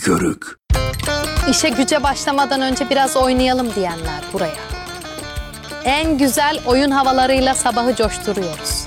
körük. İşe güce başlamadan önce biraz oynayalım diyenler buraya. En güzel oyun havalarıyla sabahı coşturuyoruz.